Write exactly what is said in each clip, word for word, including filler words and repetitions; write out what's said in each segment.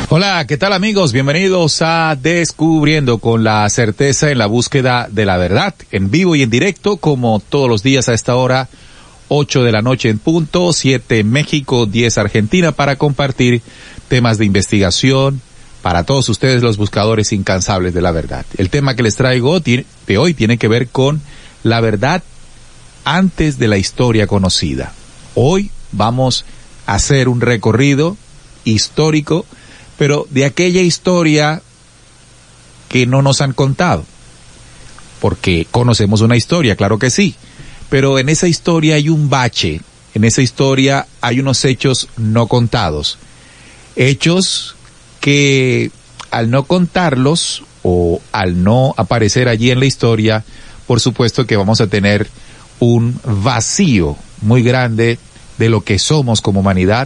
Hola, ¿qué tal amigos? Bienvenidos a Descubriendo con la certeza en la búsqueda de la verdad, en vivo y en directo, como todos los días a esta hora, ocho de la noche en punto, siete México, diez Argentina, para compartir temas de investigación para todos ustedes los buscadores incansables de la verdad. El tema que les traigo de hoy tiene que ver con la verdad antes de la historia conocida. Hoy vamos a hacer un recorrido histórico, pero de aquella historia que no nos han contado. Porque conocemos una historia, claro que sí, pero en esa historia hay un bache, en esa historia hay unos hechos no contados. Hechos que al no contarlos o al no aparecer allí en la historia, por supuesto que vamos a tener un vacío muy grande de lo que somos como humanidad,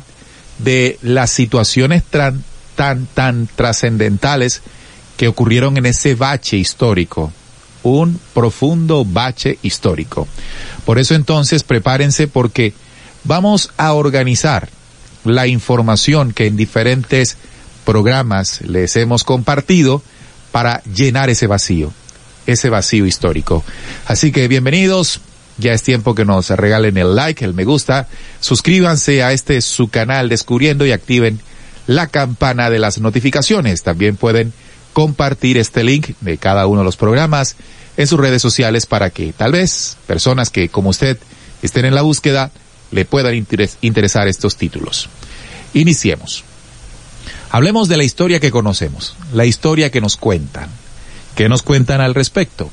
de las situaciones tan, tan, tan trascendentales que ocurrieron en ese bache histórico, un profundo bache histórico. Por eso entonces prepárense, porque vamos a organizar la información que en diferentes programas les hemos compartido para llenar ese vacío, ese vacío histórico. Así que bienvenidos. Ya es tiempo que nos regalen el like, el me gusta, suscríbanse a este su canal Descubriendo y activen la campana de las notificaciones. También pueden compartir este link de cada uno de los programas en sus redes sociales para que tal vez personas que como usted estén en la búsqueda le puedan interes- interesar estos títulos. Iniciemos. Hablemos de la historia que conocemos, la historia que nos cuentan. ¿Qué nos cuentan al respecto?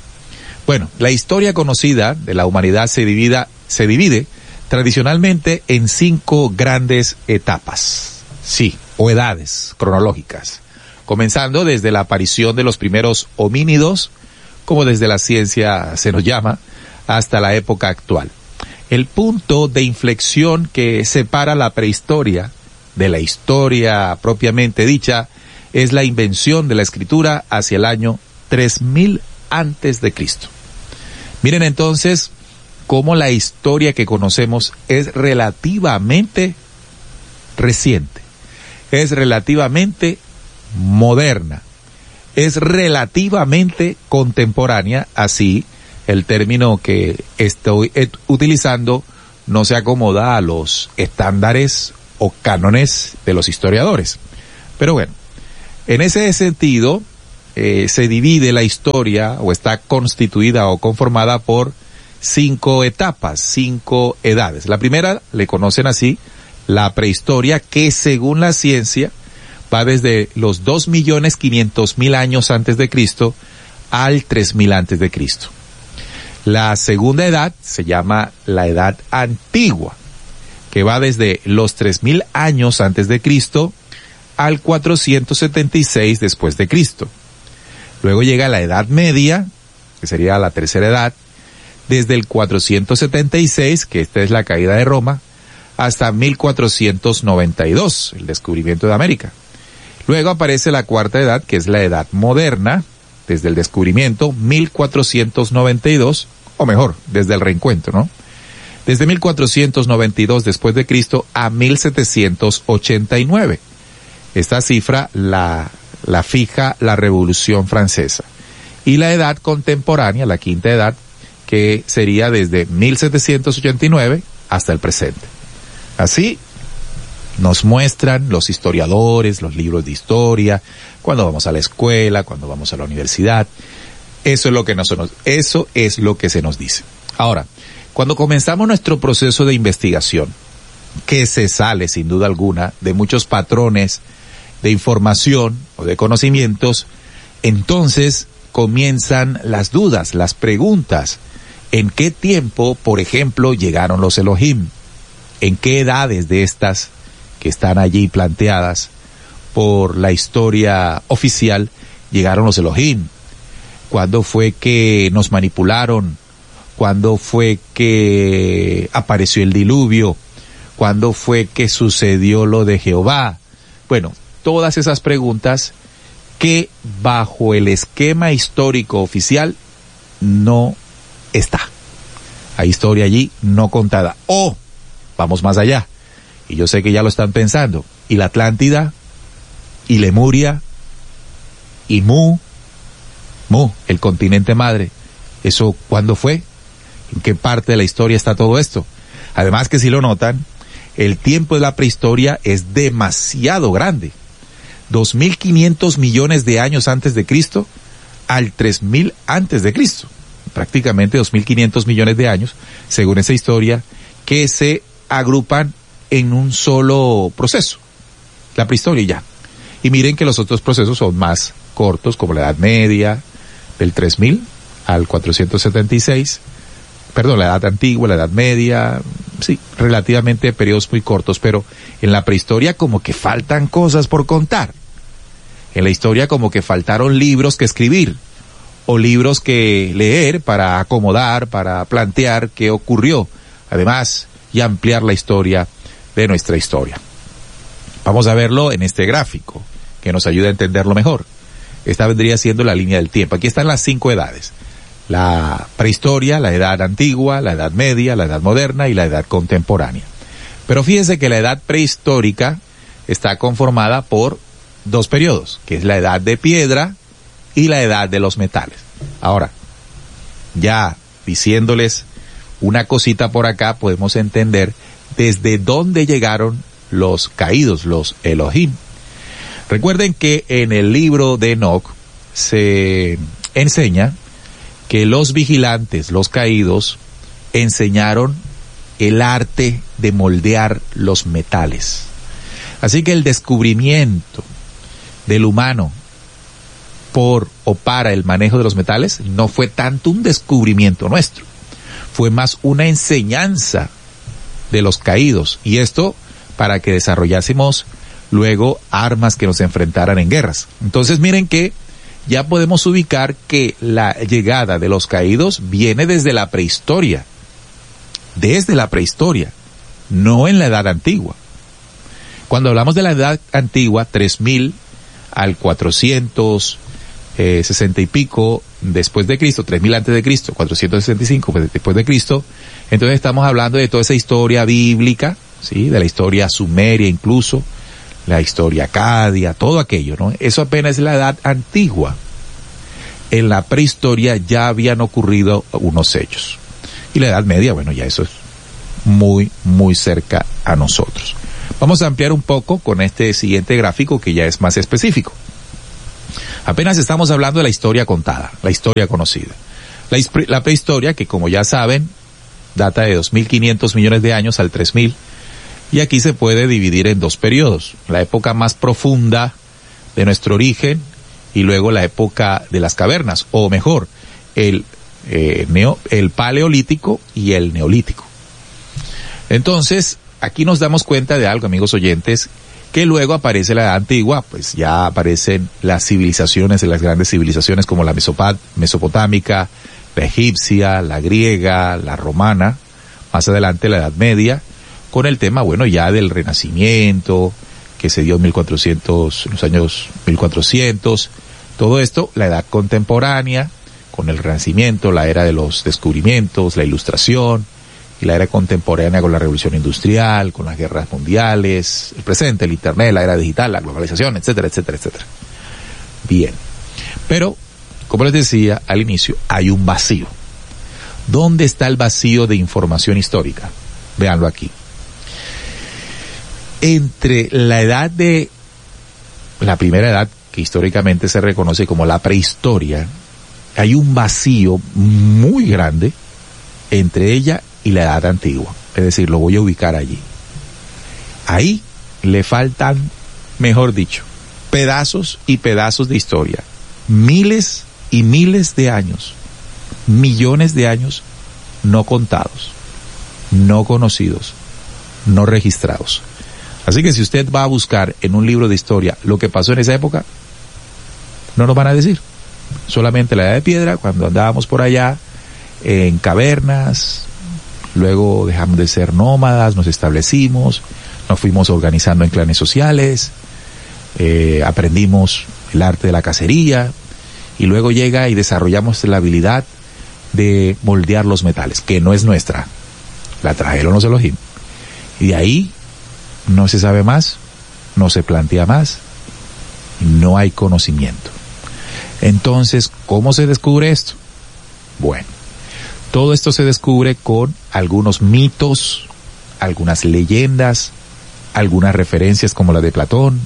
Bueno, la historia conocida de la humanidad se divide, se divide tradicionalmente en cinco grandes etapas, sí, o edades cronológicas, comenzando desde la aparición de los primeros homínidos, como desde la ciencia se nos llama, hasta la época actual. El punto de inflexión que separa la prehistoria de la historia propiamente dicha es la invención de la escritura hacia el año tres mil antes de Cristo. Miren entonces cómo la historia que conocemos es relativamente reciente, es relativamente moderna, es relativamente contemporánea. Así el término que estoy utilizando no se acomoda a los estándares o cánones de los historiadores. Pero bueno, en ese sentido, Eh, se divide la historia o está constituida o conformada por cinco etapas, cinco edades. La primera le conocen así, la prehistoria, que según la ciencia va desde los dos millones quinientos mil años antes de Cristo al tres mil antes de Cristo. La segunda edad se llama la edad antigua, que va desde los tres mil años antes de Cristo al cuatrocientos setenta y seis después de Cristo. Luego llega la Edad Media, que sería la tercera edad, desde el cuatrocientos setenta y seis, que esta es la caída de Roma, hasta mil cuatrocientos noventa y dos, el descubrimiento de América. Luego aparece la cuarta edad, que es la Edad Moderna, desde el descubrimiento, mil cuatrocientos noventa y dos, o mejor, desde el reencuentro, ¿no? Desde mil cuatrocientos noventa y dos después de Cristo a mil setecientos ochenta y nueve. Esta cifra la la fija la Revolución Francesa. Y la edad contemporánea, la quinta edad, que sería desde mil setecientos ochenta y nueve hasta el presente. Así nos muestran los historiadores, los libros de historia, cuando vamos a la escuela, cuando vamos a la universidad. Eso es lo que nos, eso es lo que se nos dice. Ahora, cuando comenzamos nuestro proceso de investigación, que se sale sin duda alguna de muchos patrones de información o de conocimientos, entonces comienzan las dudas, las preguntas. ¿En qué tiempo, por ejemplo, llegaron los Elohim? ¿En qué edades de estas que están allí planteadas por la historia oficial llegaron los Elohim? ¿Cuándo fue que nos manipularon? ¿Cuándo fue que apareció el diluvio? ¿Cuándo fue que sucedió lo de Jehová? Bueno, todas esas preguntas que bajo el esquema histórico oficial no está. Hay historia allí no contada. O, vamos más allá, y yo sé que ya lo están pensando, ¿y la Atlántida? y Lemuria, y Mu, Mu, el continente madre. ¿Eso cuándo fue? ¿En qué parte de la historia está todo esto? Además que si lo notan, el tiempo de la prehistoria es demasiado grande. dos mil quinientos millones de años antes de Cristo al tres mil antes de Cristo. Prácticamente dos mil quinientos millones de años, según esa historia, que se agrupan en un solo proceso, la prehistoria y ya. Y miren que los otros procesos son más cortos, como la Edad Media, del tres mil al cuatrocientos setenta y seis, perdón, la Edad Antigua, la Edad Media, sí, relativamente periodos muy cortos, pero en la prehistoria como que faltan cosas por contar. En la historia como que faltaron libros que escribir, o libros que leer para acomodar, para plantear qué ocurrió, además, y ampliar la historia de nuestra historia. Vamos a verlo en este gráfico, que nos ayuda a entenderlo mejor. Esta vendría siendo la línea del tiempo. Aquí están las cinco edades. La prehistoria, la edad antigua, la edad media, la edad moderna y la edad contemporánea. Pero fíjense que la edad prehistórica está conformada por dos periodos, que es la edad de piedra y la edad de los metales. Ahora, ya diciéndoles una cosita por acá, podemos entender desde dónde llegaron los caídos, los Elohim. Recuerden que en el libro de Enoc se enseña que los vigilantes, los caídos, enseñaron el arte de moldear los metales. Así que el descubrimiento del humano por o para el manejo de los metales no fue tanto un descubrimiento nuestro, fue más una enseñanza de los caídos, y esto para que desarrollásemos luego armas que nos enfrentaran en guerras. Entonces miren que ya podemos ubicar que la llegada de los caídos viene desde la prehistoria, desde la prehistoria, no en la edad antigua. Cuando hablamos de la edad antigua, tres mil al cuatrocientos sesenta y pico después de Cristo, tres mil antes de Cristo, cuatrocientos sesenta y cinco después de Cristo, entonces estamos hablando de toda esa historia bíblica, sí, de la historia sumeria incluso, la historia acadia, todo aquello, ¿no? Eso apenas es la edad antigua. En la prehistoria ya habían ocurrido unos hechos. Y la edad media, bueno, ya eso es muy, muy cerca a nosotros. Vamos a ampliar un poco con este siguiente gráfico que ya es más específico. Apenas estamos hablando de la historia contada, la historia conocida. La, la prehistoria, que como ya saben, data de dos mil quinientos millones de años al tres mil, y aquí se puede dividir en dos periodos. La época más profunda de nuestro origen y luego la época de las cavernas, o mejor, el, eh, neo, el paleolítico y el neolítico. Entonces, aquí nos damos cuenta de algo, amigos oyentes, que luego aparece la edad antigua, pues ya aparecen las civilizaciones, las grandes civilizaciones como la Mesopot- mesopotámica, la egipcia, la griega, la romana, más adelante la edad media, con el tema, bueno, ya del Renacimiento, que se dio en mil cuatrocientos, en los años mil cuatrocientos, todo esto, la edad contemporánea, con el Renacimiento, la era de los descubrimientos, la Ilustración, y la era contemporánea con la Revolución Industrial, con las guerras mundiales, el presente, el Internet, la era digital, la globalización, etcétera, etcétera, etcétera. Bien, pero, como les decía al inicio, hay un vacío. ¿Dónde está el vacío de información histórica? Véanlo aquí. Entre la edad de, la primera edad que históricamente se reconoce como la prehistoria, hay un vacío muy grande entre ella y la edad antigua. Es decir, lo voy a ubicar allí. Ahí le faltan, mejor dicho, pedazos y pedazos de historia. Miles y miles de años, millones de años no contados, no conocidos, no registrados. Así que si usted va a buscar en un libro de historia lo que pasó en esa época, no nos van a decir. Solamente la edad de piedra, cuando andábamos por allá en cavernas, luego dejamos de ser nómadas, nos establecimos, nos fuimos organizando en clanes sociales, eh, aprendimos el arte de la cacería, y luego llega y desarrollamos la habilidad de moldear los metales, que no es nuestra, la trajeron los Elohim. Y de ahí no se sabe más, no se plantea más, no hay conocimiento. Entonces, ¿cómo se descubre esto? Bueno, todo esto se descubre con algunos mitos, algunas leyendas, algunas referencias como la de Platón,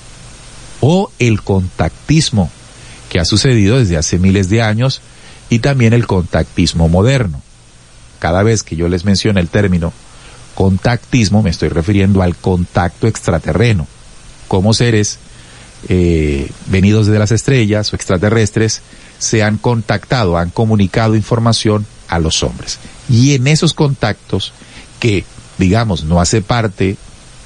o el contactismo que ha sucedido desde hace miles de años, y también el contactismo moderno. Cada vez que yo les menciono el término contactismo, me estoy refiriendo al contacto extraterreno, como seres eh, venidos de las estrellas o extraterrestres se han contactado, han comunicado información a los hombres. Y en esos contactos, que digamos no hace parte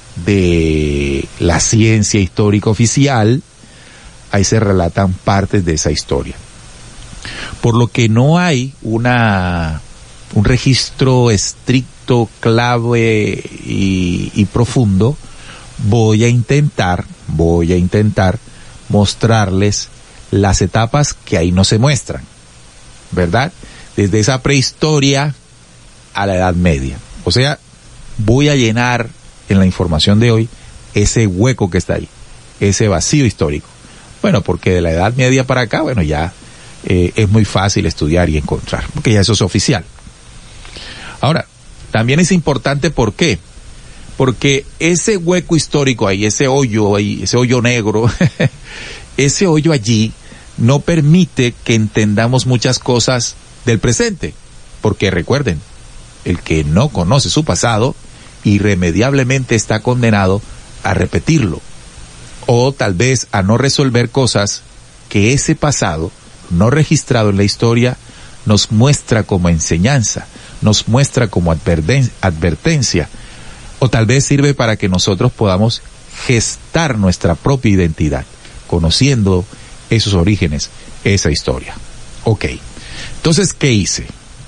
de la ciencia histórica oficial, ahí se relatan partes de esa historia. Por lo que no hay una un registro estricto, clave y, y profundo, voy a intentar, voy a intentar mostrarles las etapas que ahí no se muestran, ¿verdad? Desde esa prehistoria a la Edad Media. O sea, voy a llenar en la información de hoy ese hueco que está ahí, ese vacío histórico. Bueno, porque de la Edad Media para acá, bueno, ya eh, es muy fácil estudiar y encontrar, porque ya eso es oficial. Ahora, también es importante, ¿por qué? Porque ese hueco histórico ahí, ese hoyo ahí, ese hoyo negro, ese hoyo allí no permite que entendamos muchas cosas del presente. Porque recuerden, el que no conoce su pasado, irremediablemente está condenado a repetirlo. O tal vez a no resolver cosas que ese pasado, no registrado en la historia, nos muestra como enseñanza, nos muestra como adverten- advertencia, o tal vez sirve para que nosotros podamos gestar nuestra propia identidad, conociendo esos orígenes, esa historia. Ok, entonces, ¿qué hice?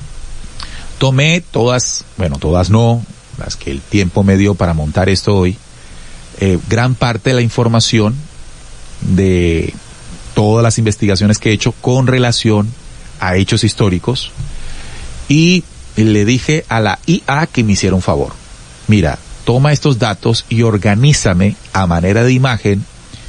Tomé todas, bueno, todas no, las que el tiempo me dio para montar esto hoy, eh, gran parte de la información de todas las investigaciones que he hecho con relación a hechos históricos, y le dije a la I A que me hiciera un favor. Mira, toma estos datos y organízame a manera de imagen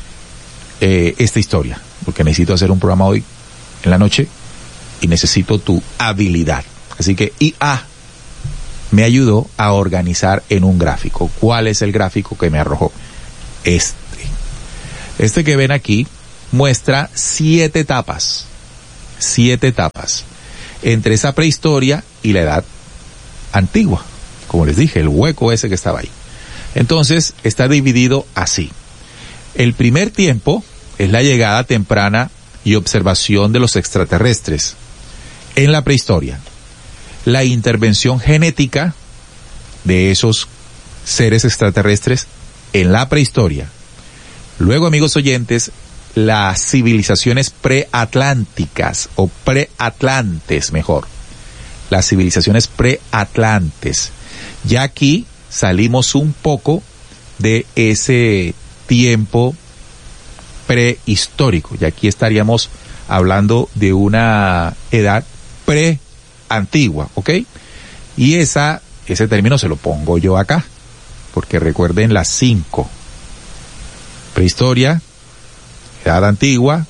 eh, esta historia, porque necesito hacer un programa hoy en la noche y necesito tu habilidad. Así que I A me ayudó a organizar en un gráfico. ¿Cuál es el gráfico que me arrojó? Este. Este que ven aquí muestra siete etapas. Siete etapas. Entre esa prehistoria y la edad antigua. Como les dije, el hueco ese que estaba ahí. Entonces, está dividido así. El primer tiempo es la llegada temprana y observación de los extraterrestres en la prehistoria. La intervención genética de esos seres extraterrestres en la prehistoria. Luego, amigos oyentes, las civilizaciones preatlánticas o preatlantes, mejor. Las civilizaciones preatlantes. Ya aquí salimos un poco de ese tiempo prehistórico. Y aquí estaríamos hablando de una edad preantigua, ¿ok? Y esa, ese término se lo pongo yo acá, porque recuerden las cinco. Prehistoria, edad antigua,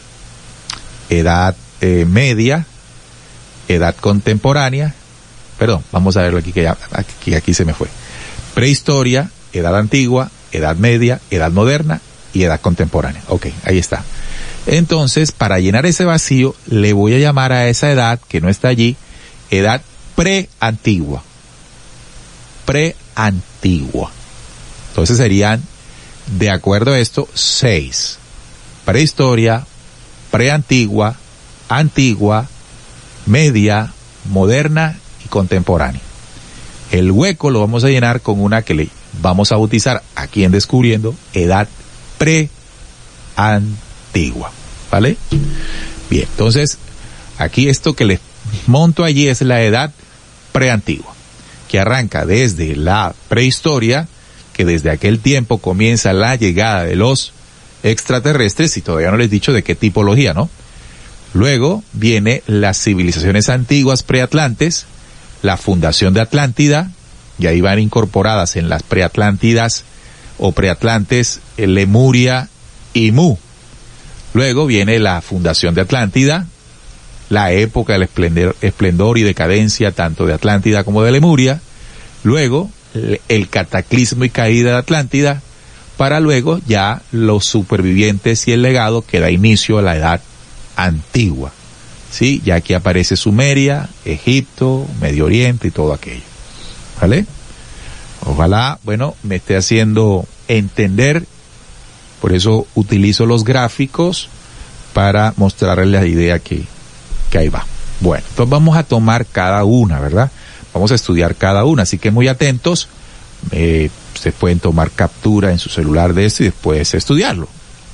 edad eh, media, edad contemporánea, perdón, vamos a verlo aquí que ya, aquí, aquí se me fue. Prehistoria, edad antigua, edad media, edad moderna y edad contemporánea. Ok, ahí está. Entonces, para llenar ese vacío, le voy a llamar a esa edad que no está allí, edad preantigua. Preantigua. Entonces serían, de acuerdo a esto, seis. Prehistoria, preantigua, antigua, media, moderna y contemporánea. El hueco lo vamos a llenar con una que le vamos a bautizar aquí en Descubriendo, edad preantigua. ¿Vale? Bien, entonces, aquí esto que les monto allí es la edad preantigua, que arranca desde la prehistoria, que desde aquel tiempo comienza la llegada de los extraterrestres, y todavía no les he dicho de qué tipología, ¿no? Luego viene las civilizaciones antiguas preatlantes, la fundación de Atlántida, y ahí van incorporadas en las preatlántidas o preatlantes Lemuria y Mu, Luego viene la fundación de Atlántida, la época del esplendor, esplendor y decadencia tanto de Atlántida como de Lemuria. Luego el cataclismo y caída de Atlántida, para luego ya los supervivientes y el legado que da inicio a la edad antigua. Sí, ya aquí aparece Sumeria, Egipto, Medio Oriente y todo aquello. ¿Vale? Ojalá, bueno, me esté haciendo entender, por eso utilizo los gráficos para mostrarles la idea que, que ahí va. Bueno, entonces vamos a tomar cada una, ¿verdad? Vamos a estudiar cada una, así que muy atentos. Eh, se pueden tomar captura en su celular de esto y después estudiarlo.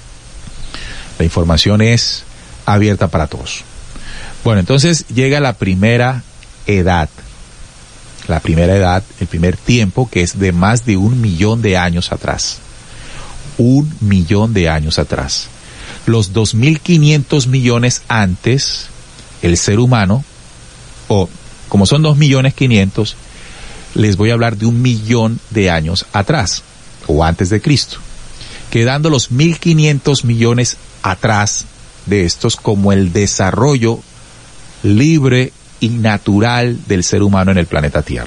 La información es abierta para todos. Bueno, entonces llega la primera edad. La primera edad, el primer tiempo, que es de más de un millón de años atrás. Un millón de años atrás. Los dos mil quinientos millones antes, el ser humano, o como son dos millones quinientos, les voy a hablar de un millón de años atrás, o antes de Cristo. Quedando los mil quinientos millones atrás de estos como el desarrollo libre y natural del ser humano en el planeta Tierra.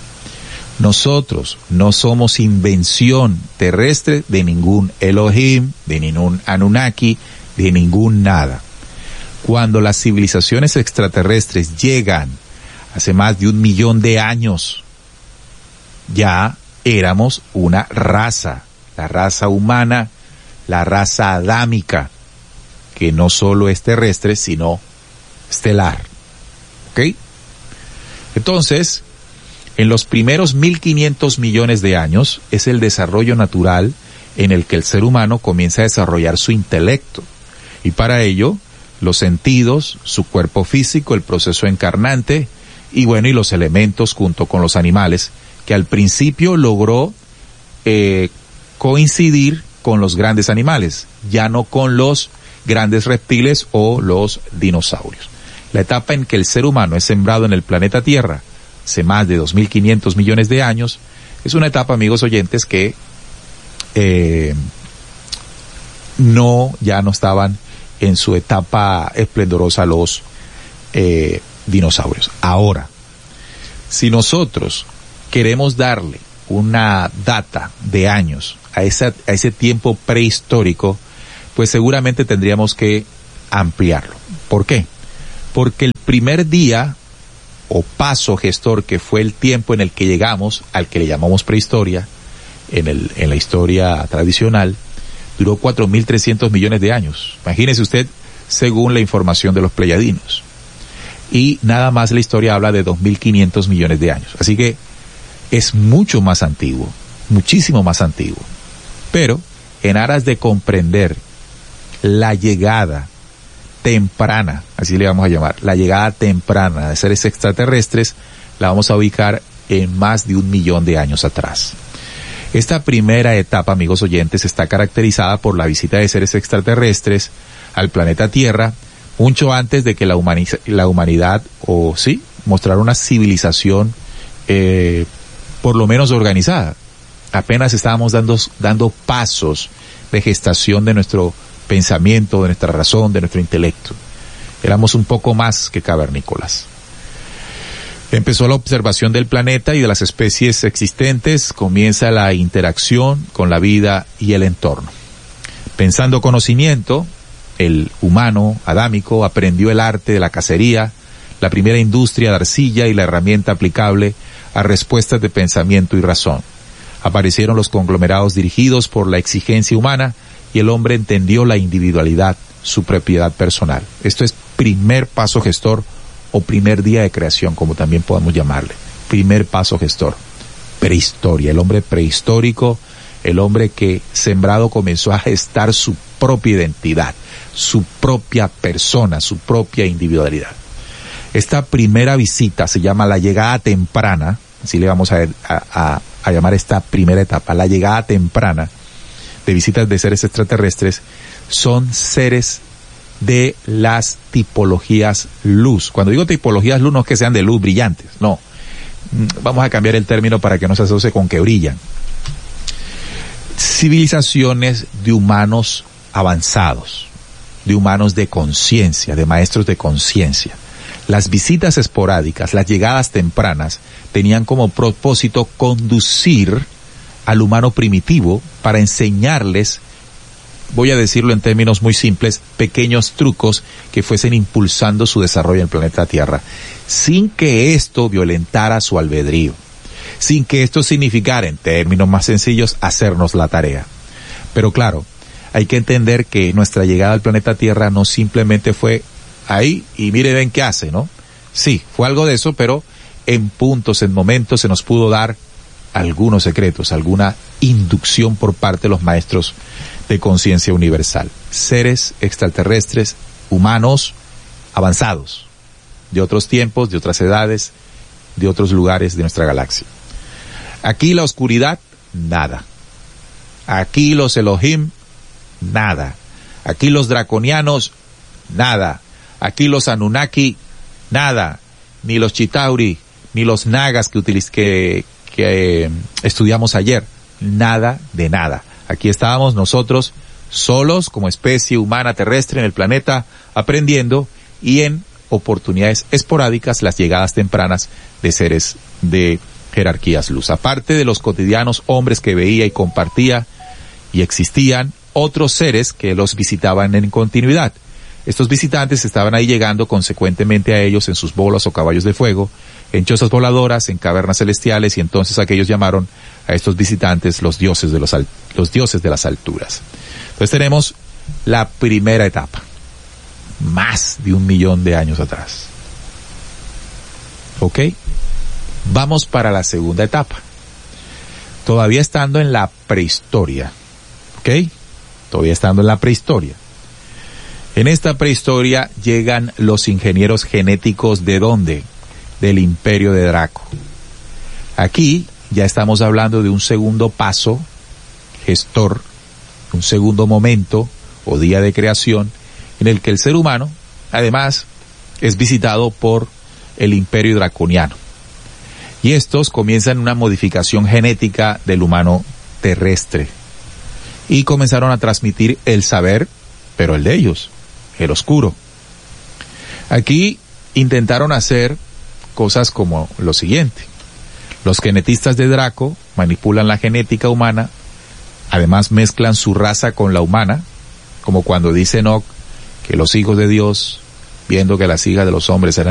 Nosotros no somos invención terrestre de ningún Elohim, de ningún Anunnaki, de ningún nada. Cuando las civilizaciones extraterrestres llegan hace más de un millón de años, ya éramos una raza, la raza humana, la raza adámica, que no solo es terrestre, sino estelar. ¿Ok? Entonces, en los primeros mil quinientos millones de años es el desarrollo natural en el que el ser humano comienza a desarrollar su intelecto. Y para ello, los sentidos, su cuerpo físico, el proceso encarnante, y bueno, y los elementos junto con los animales, que al principio logró eh, coincidir con los grandes animales, ya no con los grandes reptiles o los dinosaurios. La etapa en que el ser humano es sembrado en el planeta Tierra, hace más de dos mil quinientos millones de años, es una etapa, amigos oyentes, que eh, no, ya no estaban en su etapa esplendorosa los eh, dinosaurios. Ahora, si nosotros queremos darle una data de años a, esa, a ese tiempo prehistórico, pues seguramente tendríamos que ampliarlo. ¿Por qué? Porque el primer día o paso gestor, que fue el tiempo en el que llegamos al que le llamamos prehistoria, en, el, en la historia tradicional, duró cuatro mil trescientos millones de años. Imagínese usted, según la información de los pleyadinos. Y nada más la historia habla de dos mil quinientos millones de años. Así que es mucho más antiguo, muchísimo más antiguo. Pero en aras de comprender la llegada temprana, así le vamos a llamar, la llegada temprana de seres extraterrestres, la vamos a ubicar en más de un millón de años atrás. Esta primera etapa, amigos oyentes, está caracterizada por la visita de seres extraterrestres al planeta Tierra, mucho antes de que la, humaniz- la humanidad, o sí, mostrara una civilización eh, por lo menos organizada. Apenas estábamos dando, dando pasos de gestación de nuestro pensamiento, de nuestra razón, de nuestro intelecto. Éramos un poco más que cavernícolas. Empezó la observación del planeta y de las especies existentes, comienza la interacción con la vida y el entorno. Pensando conocimiento, el humano adámico aprendió el arte de la cacería, la primera industria de arcilla y la herramienta aplicable a respuestas de pensamiento y razón. Aparecieron los conglomerados dirigidos por la exigencia humana y el hombre entendió la individualidad, su propiedad personal. Esto es primer paso gestor o primer día de creación, como también podemos llamarle. Primer paso gestor. Prehistoria, el hombre prehistórico, el hombre que sembrado comenzó a gestar su propia identidad, su propia persona, su propia individualidad. Esta primera visita se llama la llegada temprana, así le vamos a, a, a llamar esta primera etapa, la llegada temprana de visitas de seres extraterrestres. Son seres de las tipologías luz. Cuando digo tipologías luz no es que sean de luz brillantes, no. Vamos a cambiar el término para que no se asocie con que brillan. Civilizaciones de humanos avanzados, de humanos de conciencia, de maestros de conciencia. Las visitas esporádicas, las llegadas tempranas, tenían como propósito conducir al humano primitivo para enseñarles, voy a decirlo en términos muy simples, pequeños trucos que fuesen impulsando su desarrollo en el planeta Tierra, sin que esto violentara su albedrío, sin que esto significara, en términos más sencillos, hacernos la tarea. Pero claro, hay que entender que nuestra llegada al planeta Tierra no simplemente fue ahí y mire ven qué hace, ¿no? Sí, fue algo de eso, pero en puntos, en momentos se nos pudo dar algunos secretos, alguna inducción por parte de los maestros de conciencia universal. Seres extraterrestres, humanos, avanzados, de otros tiempos, de otras edades, de otros lugares de nuestra galaxia. Aquí la oscuridad, nada. Aquí los Elohim, nada. Aquí los draconianos, nada. Aquí los Anunnaki, nada. Ni los Chitauri, ni los Nagas que, utiliz que, que eh, estudiamos ayer. Nada de nada. Aquí estábamos nosotros solos como especie humana terrestre en el planeta aprendiendo y en oportunidades esporádicas las llegadas tempranas de seres de jerarquías luz. Aparte de los cotidianos hombres que veía y compartía y existían otros seres que los visitaban en continuidad. Estos visitantes estaban ahí llegando consecuentemente a ellos en sus bolas o caballos de fuego, en chozas voladoras, en cavernas celestiales, y entonces aquellos llamaron a estos visitantes los dioses de los, los dioses de las alturas. Entonces tenemos la primera etapa, más de un millón de años atrás. ¿Ok? Vamos para la segunda etapa. Todavía estando en la prehistoria. ¿Ok? Todavía estando en la prehistoria. En esta prehistoria llegan los ingenieros genéticos ¿de dónde? Del Imperio de Draco. Aquí ya estamos hablando de un segundo paso gestor, un segundo momento o día de creación en el que el ser humano, además, es visitado por el Imperio Draconiano. Y estos comienzan una modificación genética del humano terrestre. Y comenzaron a transmitir el saber, pero el de ellos, el oscuro. Aquí intentaron hacer cosas como lo siguiente. Los genetistas de Draco manipulan la genética humana, además mezclan su raza con la humana, como cuando dice Enoch que los hijos de Dios, viendo que las hijas de los hombres eran